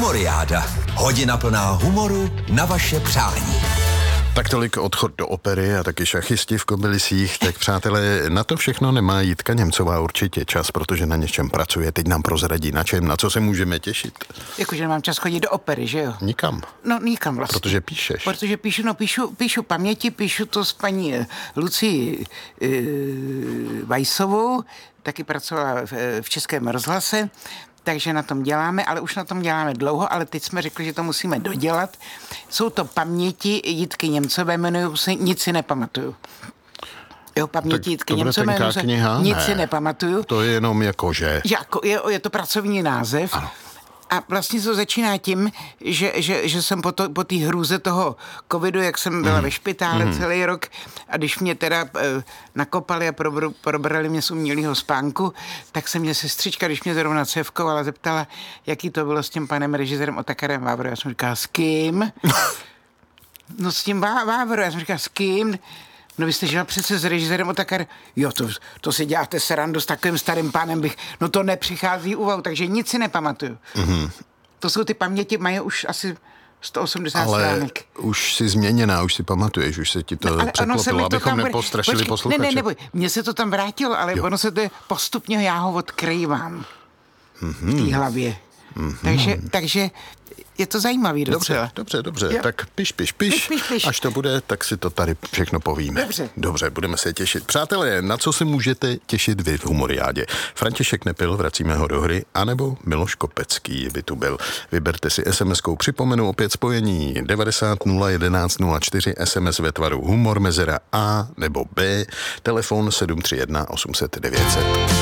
Humoriáda. Hodina plná humoru na vaše přání. Tak tolik odchod do opery a taky šachisti v Kobylisích. Tak přátelé, na to všechno nemá Jitka Němcová určitě čas, protože na něčem pracuje. Teď nám prozradí na čem, na co se můžeme těšit. Jakože nemám čas chodit do opery, že jo? Nikam. No, nikam vlastně. Protože píšeš. Protože píšu paměti, píšu to s paní Lucí Vajsovou, taky pracovala v Českém rozhlase, takže na tom děláme, ale už na tom děláme dlouho, ale teď jsme řekli, že to musíme dodělat. Jsou to paměti Jitky Němcové, jmenují se Nic si nepamatuju. Jo, paměti Jitky Němcové, jmenují se Nic si nepamatuju. To je jenom jakože. Je to pracovní název. Ano. A vlastně to začíná tím, že jsem po té hrůze toho covidu, jak jsem byla ve špitále celý rok, a když mě teda nakopali a probrali mě z umělého spánku, tak se mě sestřička, když mě zrovna cevkovala, zeptala, jaký to bylo s tím panem režisérem Otakarem Vávro. Já jsem říkala, s kým? No s tím Vávro. Já jsem říkala, s kým? No vy jste žila přece s režisérem Otakarem. Jo, to si děláte srandu s takovým starým pánem no to nepřichází úvahu, takže nic si nepamatuju. To jsou ty paměti, mají už asi 180 stránek. Už jsi změněná, už si pamatuješ, už se ti to překlopilo, abychom nepostrašili posluchače. Ne, neboj, mně se to tam vrátilo, ale ono se to postupně, já ho odkrývám v té hlavě. Takže je to zajímavý docela. Dobře. Jo. Tak piš. Až to bude, tak si to tady všechno povíme. Dobře, budeme se těšit. Přátelé, na co se můžete těšit vy v Humoriádě? František Nepil, vracíme ho do hry, anebo Miloš Kopecký by tu byl. Vyberte si SMS-kou, připomenu opět spojení 90 011 04, SMS ve tvaru humor mezera A nebo B, telefon 731 800 900.